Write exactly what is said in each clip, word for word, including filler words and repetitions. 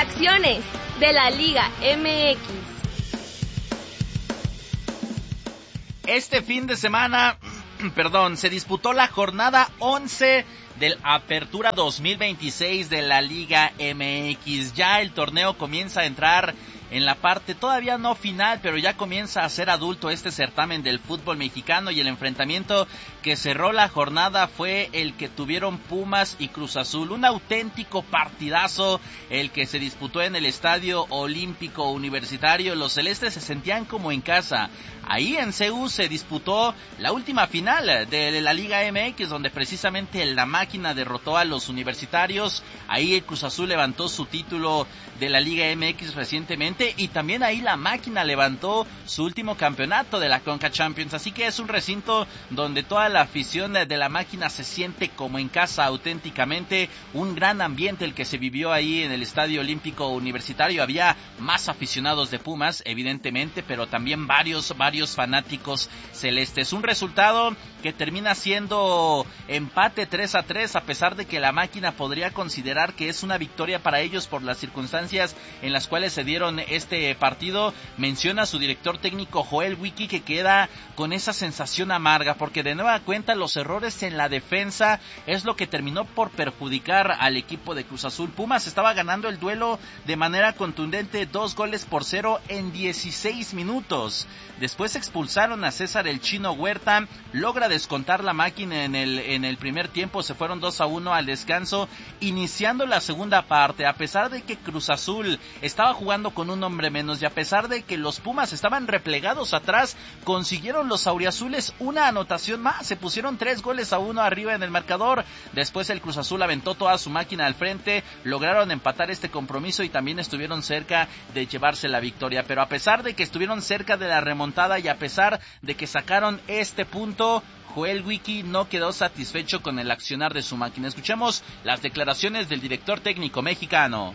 Reacciones de la Liga M X. Este fin de semana, perdón, se disputó la jornada once del Apertura dos mil veintiséis de la Liga M X. Ya el torneo comienza a entrar en la parte todavía no final, pero ya comienza a ser adulto este certamen del fútbol mexicano, y el enfrentamiento que cerró la jornada fue el que tuvieron Pumas y Cruz Azul. Un auténtico partidazo el que se disputó en el Estadio Olímpico Universitario. Los celestes se sentían como en casa. Ahí en C U se disputó la última final de la Liga M X, donde precisamente la máquina derrotó a los universitarios. Ahí el Cruz Azul levantó su título de la Liga M X recientemente, y también ahí la máquina levantó su último campeonato de la Conca Champions. Así que es un recinto donde toda la afición de la máquina se siente como en casa auténticamente. Un gran ambiente el que se vivió ahí en el Estadio Olímpico Universitario. Había más aficionados de Pumas, evidentemente, pero también varios, varios fanáticos celestes. Un resultado que termina siendo empate tres a tres, a pesar de que la máquina podría considerar que es una victoria para ellos por las circunstancias en las cuales se dieron este partido. Menciona su director técnico Joel Wiki que queda con esa sensación amarga, porque de nueva cuenta los errores en la defensa es lo que terminó por perjudicar al equipo de Cruz Azul. Pumas estaba ganando el duelo de manera contundente, dos goles por cero en dieciséis minutos. Después expulsaron a César el Chino Huerta, logra descontar la máquina en el, en el primer tiempo, se fueron dos a uno al descanso, iniciando la segunda parte. A pesar de que Cruz Azul estaba jugando con un hombre menos, y a pesar de que los Pumas estaban replegados atrás, consiguieron los auriazules una anotación más, se pusieron tres goles a uno arriba en el marcador. Después el Cruz Azul aventó toda su máquina al frente, lograron empatar este compromiso y también estuvieron cerca de llevarse la victoria. Pero a pesar de que estuvieron cerca de la remontada y a pesar de que sacaron este punto, Joel Wiki no quedó satisfecho con el accionar de su máquina. Escuchemos las declaraciones del director técnico mexicano.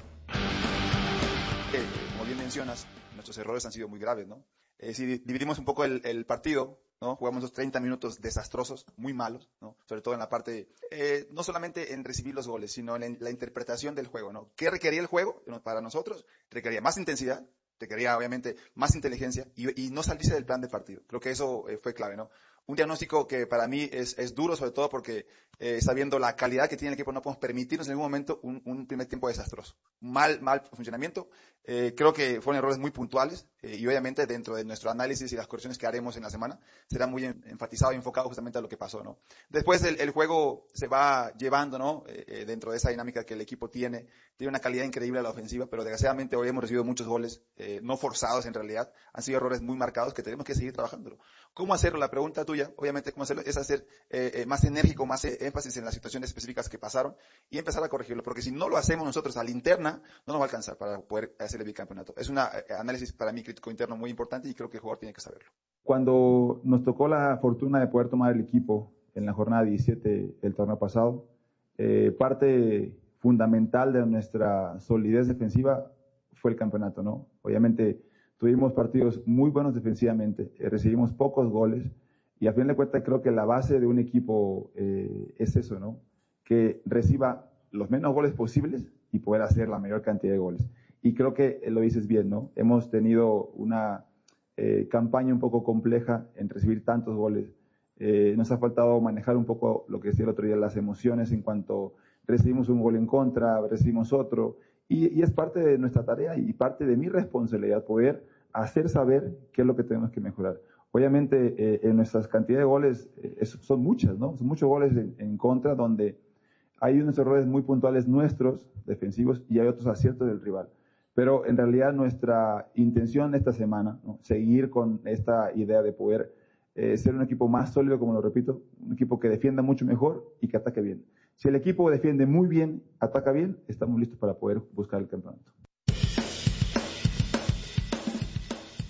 Eh, como bien mencionas, nuestros errores han sido muy graves, ¿no? Eh, si dividimos un poco el, el partido, ¿no? Jugamos los treinta minutos desastrosos, muy malos, ¿no? Sobre todo en la parte, eh, no solamente en recibir los goles, sino en la interpretación del juego, ¿no? ¿Qué requería el juego? Para nosotros, requería más intensidad, requería obviamente más inteligencia y, y no salirse del plan de partido. Creo que eso eh, fue clave, ¿no? Un diagnóstico que para mí es, es duro, sobre todo porque eh, sabiendo la calidad que tiene el equipo, no podemos permitirnos en ningún momento un, un primer tiempo desastroso. Mal, mal funcionamiento. Eh, creo que fueron errores muy puntuales eh, y obviamente dentro de nuestro análisis y las correcciones que haremos en la semana será muy en, enfatizado y enfocado justamente a lo que pasó, ¿no? Después el, el juego se va llevando, ¿no? Eh, dentro de esa dinámica que el equipo tiene. Tiene una calidad increíble a la ofensiva, pero desgraciadamente hoy hemos recibido muchos goles eh, no forzados en realidad. Han sido errores muy marcados que tenemos que seguir trabajándolo. ¿Cómo hacerlo? La pregunta tuya, obviamente, cómo hacerlo es hacer eh, eh, más enérgico, más eh, énfasis en las situaciones específicas que pasaron y empezar a corregirlo, porque si no lo hacemos nosotros a la interna, no nos va a alcanzar para poder hacer el bicampeonato. Es un eh, análisis para mí crítico interno muy importante y creo que el jugador tiene que saberlo. Cuando nos tocó la fortuna de poder tomar el equipo en la jornada diecisiete del torneo pasado, eh, parte fundamental de nuestra solidez defensiva fue el campeonato, ¿no? Obviamente tuvimos partidos muy buenos defensivamente, eh, recibimos pocos goles y a fin de cuentas creo que la base de un equipo eh, es eso, ¿no? Que reciba los menos goles posibles y poder hacer la mayor cantidad de goles. Y creo que eh, lo dices bien, ¿no? Hemos tenido una eh, campaña un poco compleja en recibir tantos goles. Eh, nos ha faltado manejar un poco lo que decía el otro día, las emociones en cuanto recibimos un gol en contra, recibimos otro. Y, y es parte de nuestra tarea y parte de mi responsabilidad poder hacer saber qué es lo que tenemos que mejorar. Obviamente, eh, en nuestras cantidades de goles eh, son muchas, ¿no? Son muchos goles en, en contra donde hay unos errores muy puntuales nuestros, defensivos, y hay otros aciertos del rival. Pero en realidad nuestra intención esta semana, ¿no? Seguir con esta idea de poder eh, ser un equipo más sólido, como lo repito, un equipo que defienda mucho mejor y que ataque bien. Si el equipo defiende muy bien, ataca bien, estamos listos para poder buscar el campeonato.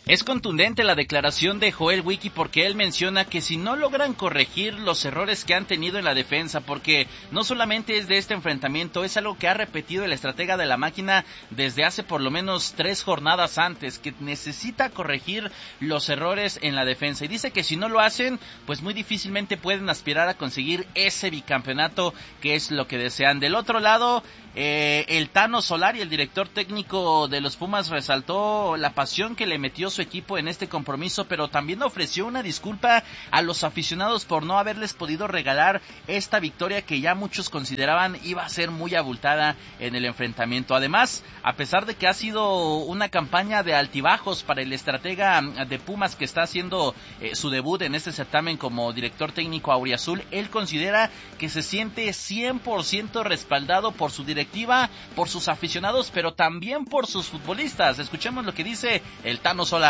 Es contundente la declaración de Joel Wiki porque él menciona que si no logran corregir los errores que han tenido en la defensa, porque no solamente es de este enfrentamiento, es algo que ha repetido el estratega de la máquina desde hace por lo menos tres jornadas antes, que necesita corregir los errores en la defensa. Y dice que si no lo hacen, pues muy difícilmente pueden aspirar a conseguir ese bicampeonato que es lo que desean. Del otro lado, eh, el Tano Solari, el director técnico de los Pumas, resaltó la pasión que le metió su equipo en este compromiso, pero también ofreció una disculpa a los aficionados por no haberles podido regalar esta victoria que ya muchos consideraban iba a ser muy abultada en el enfrentamiento. Además, a pesar de que ha sido una campaña de altibajos para el estratega de Pumas que está haciendo eh, su debut en este certamen como director técnico auriazul, él considera que se siente cien por ciento respaldado por su directiva, por sus aficionados, pero también por sus futbolistas. Escuchemos lo que dice el Tano Solari.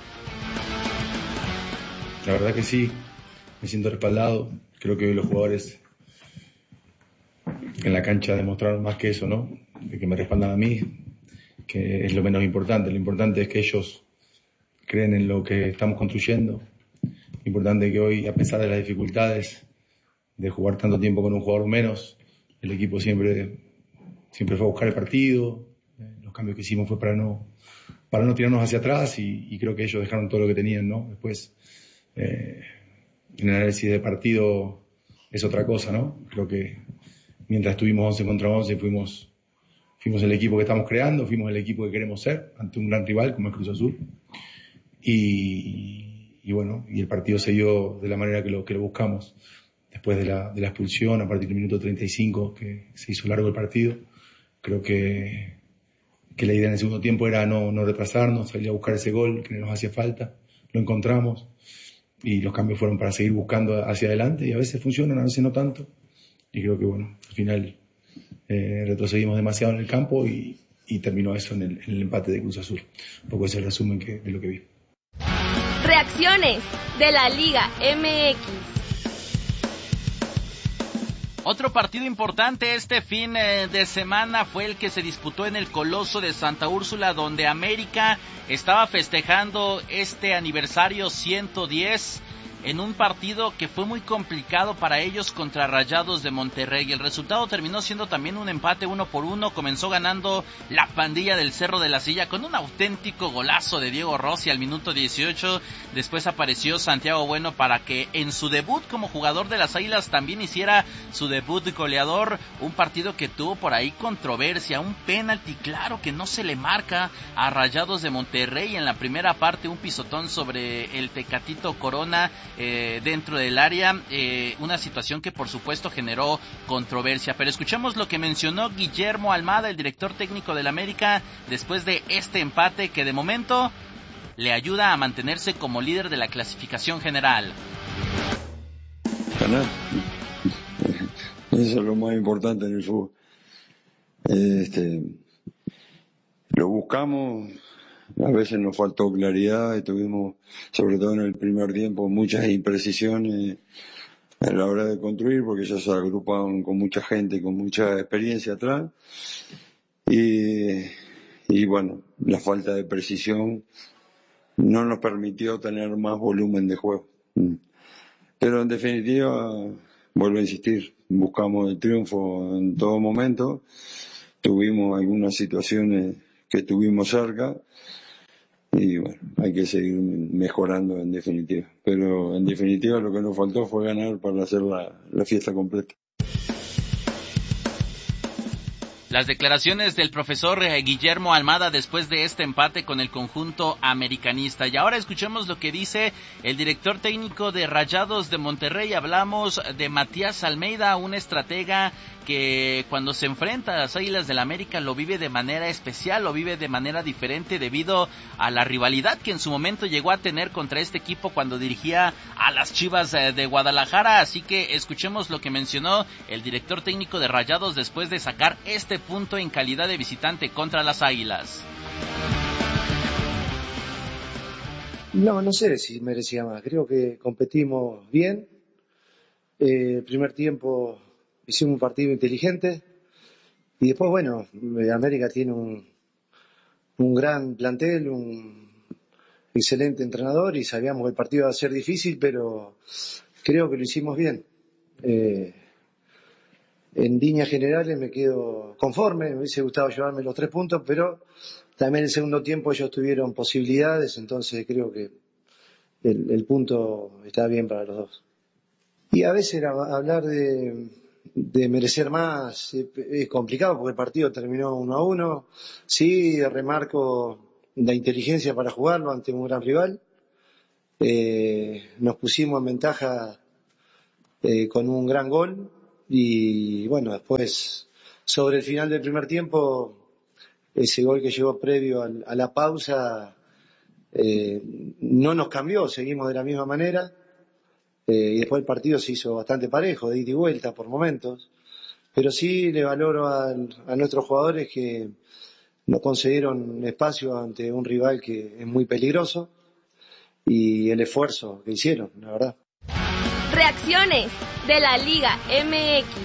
La verdad que sí, me siento respaldado. Creo que hoy los jugadores en la cancha demostraron más que eso, ¿no? De que me respaldan a mí, que es lo menos importante. Lo importante es que ellos creen en lo que estamos construyendo. Lo importante es que hoy, a pesar de las dificultades de jugar tanto tiempo con un jugador menos, el equipo siempre, siempre fue a buscar el partido. Los cambios que hicimos fue para no para no tirarnos hacia atrás y, y creo que ellos dejaron todo lo que tenían, ¿no? Después, eh, en el análisis de partido es otra cosa, ¿no? Creo que mientras estuvimos once contra once fuimos, fuimos el equipo que estamos creando, fuimos el equipo que queremos ser ante un gran rival como es Cruz Azul y, y bueno, y el partido se dio de la manera que lo, que lo buscamos. Después de la, de la expulsión, a partir del minuto treinta y cinco, que se hizo largo el partido, creo que que la idea en el segundo tiempo era no, no retrasarnos, salir a buscar ese gol que nos hacía falta, lo encontramos y los cambios fueron para seguir buscando hacia adelante y a veces funcionan, a veces no tanto y creo que bueno, al final eh, retrocedimos demasiado en el campo y, y terminó eso en el, en el empate de Cruz Azul. Un poco ese es el resumen que, de lo que vi. Reacciones de la Liga M X. Otro partido importante este fin de semana fue el que se disputó en el Coloso de Santa Úrsula, donde América estaba festejando este aniversario ciento diez en un partido que fue muy complicado para ellos contra Rayados de Monterrey. El resultado terminó siendo también un empate uno por uno. Comenzó ganando la pandilla del Cerro de la Silla con un auténtico golazo de Diego Rossi al minuto dieciocho. Después apareció Santiago Bueno para que en su debut como jugador de las Águilas también hiciera su debut goleador. Un partido que tuvo por ahí controversia, un penalti claro que no se le marca a Rayados de Monterrey en la primera parte, un pisotón sobre el Tecatito Corona Eh, dentro del área, eh, una situación que por supuesto generó controversia, pero escuchemos lo que mencionó Guillermo Almada, el director técnico del América, después de este empate que de momento le ayuda a mantenerse como líder de la clasificación general. Ganar, eso es lo más importante en el fútbol. Este, lo buscamos. A veces nos faltó claridad y tuvimos, sobre todo en el primer tiempo, muchas imprecisiones a la hora de construir, porque ellos se agrupaban con mucha gente, con mucha experiencia atrás. Y, y bueno, la falta de precisión no nos permitió tener más volumen de juego. Pero en definitiva, vuelvo a insistir, buscamos el triunfo en todo momento. Tuvimos algunas situaciones que tuvimos cerca. Y bueno, hay que seguir mejorando en definitiva. Pero en definitiva lo que nos faltó fue ganar para hacer la, la fiesta completa. Las declaraciones del profesor Guillermo Almada después de este empate con el conjunto americanista. Y ahora escuchemos lo que dice el director técnico de Rayados de Monterrey. Hablamos de Matías Almeida, un estratega que cuando se enfrenta a las Águilas del América lo vive de manera especial, lo vive de manera diferente debido a la rivalidad que en su momento llegó a tener contra este equipo cuando dirigía a las Chivas de Guadalajara. Así que escuchemos lo que mencionó el director técnico de Rayados después de sacar este punto en calidad de visitante contra las Águilas. No, no sé si merecía más. Creo que competimos bien. Eh, primer tiempo hicimos un partido inteligente y después, bueno, América tiene un, un gran plantel, un, excelente entrenador y sabíamos que el partido iba a ser difícil, pero creo que lo hicimos bien. Eh, en líneas generales me quedo conforme, me hubiese gustado llevarme los tres puntos, pero también en el segundo tiempo ellos tuvieron posibilidades, entonces creo que el, el punto está bien para los dos. Y a veces hablar de, de merecer más es, es complicado porque el partido terminó uno a uno. Sí, remarco la inteligencia para jugarlo ante un gran rival. Eh, nos pusimos en ventaja eh, con un gran gol y bueno, después sobre el final del primer tiempo, ese gol que llegó previo a, a la pausa eh, no nos cambió, seguimos de la misma manera. Eh, y después el partido se hizo bastante parejo, de ida y vuelta por momentos, pero sí le valoro a, a nuestros jugadores que no concedieron espacio ante un rival que es muy peligroso y el esfuerzo que hicieron, la verdad. Reacciones de la Liga M X.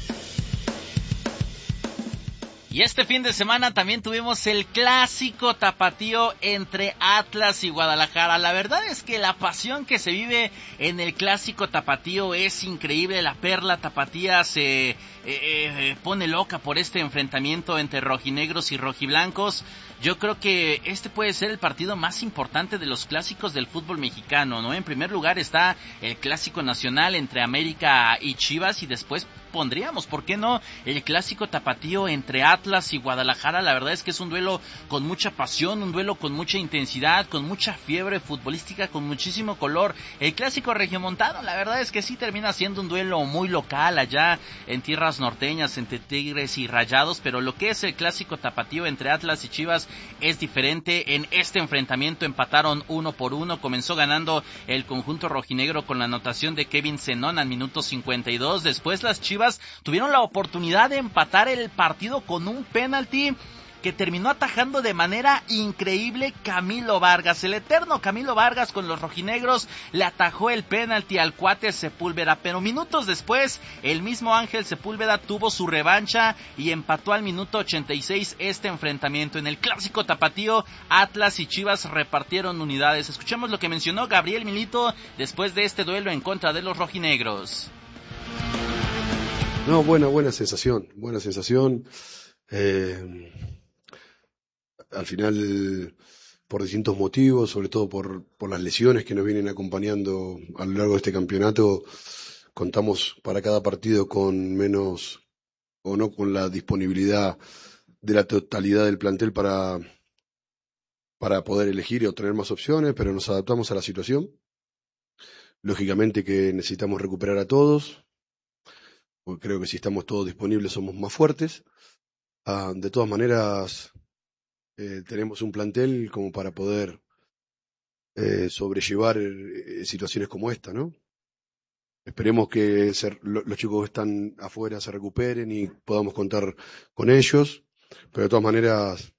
Y este fin de semana también tuvimos el clásico tapatío entre Atlas y Guadalajara. La verdad es que la pasión que se vive en el clásico tapatío es increíble. La perla tapatía se eh, eh, pone loca por este enfrentamiento entre rojinegros y rojiblancos. Yo creo que este puede ser el partido más importante de los clásicos del fútbol mexicano, ¿no? En primer lugar está el clásico nacional entre América y Chivas y después pondríamos, ¿por qué no?, el clásico tapatío entre Atlas y Guadalajara. La verdad es que es un duelo con mucha pasión, un duelo con mucha intensidad, con mucha fiebre futbolística, con muchísimo color. El clásico regiomontano, la verdad es que sí termina siendo un duelo muy local allá en tierras norteñas, entre Tigres y Rayados, pero lo que es el clásico tapatío entre Atlas y Chivas es diferente. En este enfrentamiento empataron uno por uno, comenzó ganando el conjunto rojinegro con la anotación de Kevin Zenón al minuto cincuenta y dos, después las Chivas tuvieron la oportunidad de empatar el partido con un penalti que terminó atajando de manera increíble Camilo Vargas. El eterno Camilo Vargas con los rojinegros le atajó el penalti al cuate Sepúlveda, pero minutos después el mismo Ángel Sepúlveda tuvo su revancha y empató al minuto ochenta y seis este enfrentamiento. En el clásico tapatío, Atlas y Chivas repartieron unidades. Escuchemos lo que mencionó Gabriel Milito después de este duelo en contra de los rojinegros. No, buena, buena sensación, buena sensación. Eh, al final, por distintos motivos, sobre todo por, por las lesiones que nos vienen acompañando a lo largo de este campeonato, contamos para cada partido con menos, o no con la disponibilidad de la totalidad del plantel para, para poder elegir y obtener más opciones, pero nos adaptamos a la situación. Lógicamente que necesitamos recuperar a todos, porque creo que si estamos todos disponibles somos más fuertes. Ah, de todas maneras, eh, tenemos un plantel como para poder eh, sobrellevar eh, situaciones como esta, ¿no? Esperemos que se, lo, los chicos que están afuera se recuperen y podamos contar con ellos, pero de todas maneras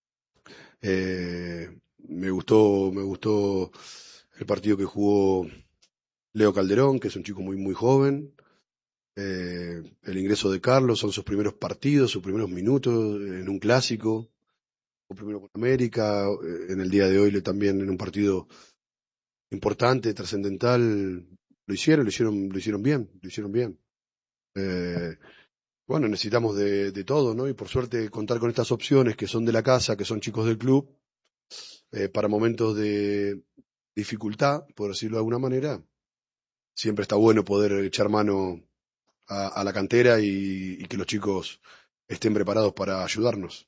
eh, me gustó, me gustó el partido que jugó Leo Calderón, que es un chico muy muy joven. Eh, el ingreso de Carlos, son sus primeros partidos, sus primeros minutos en un clásico, o primero con América, eh, en el día de hoy le, también en un partido importante, trascendental, lo hicieron, lo hicieron, lo hicieron bien, lo hicieron bien. Eh, bueno, necesitamos de, de todo, ¿no? Y por suerte contar con estas opciones que son de la casa, que son chicos del club, eh, para momentos de dificultad, por decirlo de alguna manera, siempre está bueno poder echar mano A, a la cantera y, y que los chicos estén preparados para ayudarnos.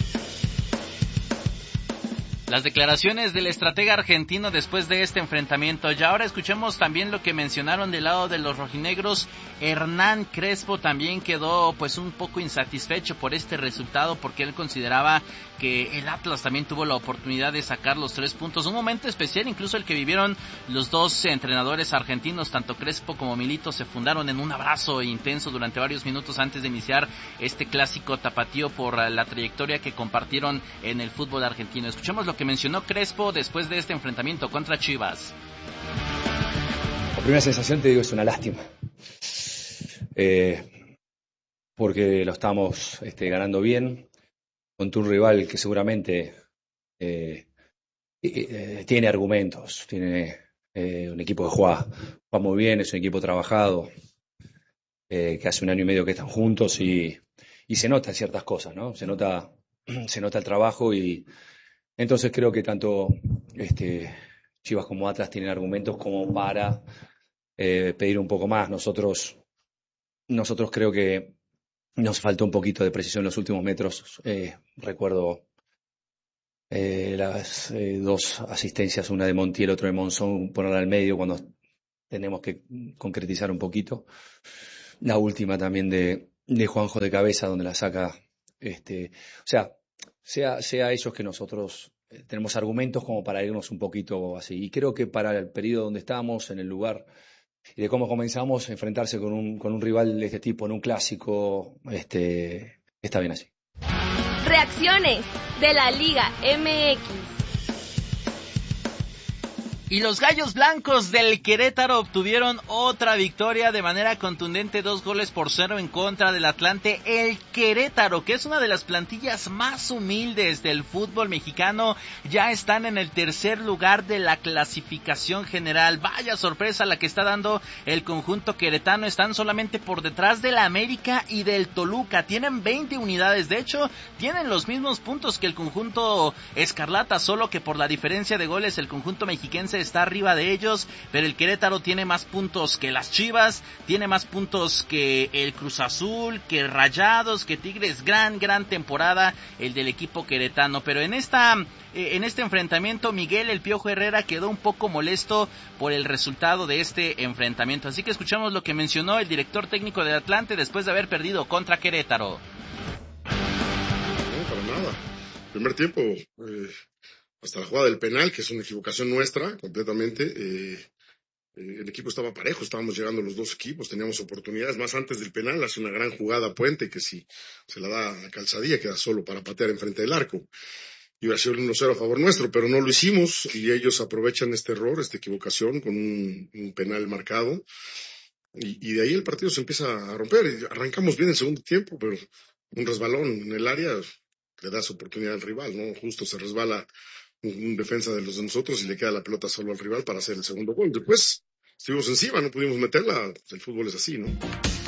Las declaraciones del estratega argentino después de este enfrentamiento. Y ahora escuchemos también lo que mencionaron del lado de los rojinegros. Hernán Crespo también quedó pues un poco insatisfecho por este resultado, porque él consideraba que el Atlas también tuvo la oportunidad de sacar los tres puntos. Un momento especial, incluso el que vivieron los dos entrenadores argentinos, tanto Crespo como Milito, se fundaron en un abrazo intenso durante varios minutos antes de iniciar este clásico tapatío por la trayectoria que compartieron en el fútbol argentino. Escuchemos lo que mencionó Crespo después de este enfrentamiento contra Chivas. La primera sensación, te digo, es una lástima. Eh, porque lo estamos este, ganando bien contra un rival que seguramente eh, eh, tiene argumentos, tiene eh, un equipo que juega, juega muy bien, es un equipo trabajado, eh, que hace un año y medio que están juntos y, y se nota ciertas cosas, ¿no? Se nota, se nota el trabajo y entonces creo que tanto este, Chivas como Atlas tienen argumentos como para eh, pedir un poco más. Nosotros, nosotros creo que nos faltó un poquito de precisión en los últimos metros. Eh, recuerdo eh, las eh, dos asistencias, una de Montiel, otra de Monzón, ponerla al medio cuando tenemos que concretizar un poquito. La última también de, de Juanjo de cabeza, donde la saca. Este, o sea, sea, sea ellos que nosotros eh, tenemos argumentos como para irnos un poquito así. Y creo que para el periodo donde estamos, en el lugar y de cómo comenzamos a enfrentarse con un, con un rival de este tipo en un clásico, este, está bien así. Reacciones de la Liga M X. Y los Gallos Blancos del Querétaro obtuvieron otra victoria de manera contundente, dos goles por cero en contra del Atlante. El Querétaro, que es una de las plantillas más humildes del fútbol mexicano, ya están en el tercer lugar de la clasificación general. Vaya sorpresa la que está dando el conjunto queretano, están solamente por detrás del América y del Toluca, tienen veinte unidades, de hecho, tienen los mismos puntos que el conjunto escarlata, solo que por la diferencia de goles el conjunto mexiquense está arriba de ellos, pero el Querétaro tiene más puntos que las Chivas, tiene más puntos que el Cruz Azul, que Rayados, que Tigres. Gran, gran temporada el del equipo queretano, pero en esta eh, en este enfrentamiento Miguel El Piojo Herrera quedó un poco molesto por el resultado de este enfrentamiento, así que escuchamos lo que mencionó el director técnico del Atlante después de haber perdido contra Querétaro. No, para nada. Primer tiempo, eh... hasta la jugada del penal, que es una equivocación nuestra, completamente. Eh, eh, el equipo estaba parejo, estábamos llegando los dos equipos, teníamos oportunidades. Más antes del penal, hace una gran jugada a Puente, que si se la da a Calzadilla, queda solo para patear enfrente del arco. Iba a ser un uno cero a favor nuestro, pero no lo hicimos, y ellos aprovechan este error, esta equivocación, con un, un penal marcado. Y, y de ahí el partido se empieza a romper. Y arrancamos bien el segundo tiempo, pero un resbalón en el área le das oportunidad al rival, ¿no? Justo se resbala un defensa de los de nosotros y le queda la pelota solo al rival para hacer el segundo gol. Después estuvimos encima, no pudimos meterla, el fútbol es así, ¿no?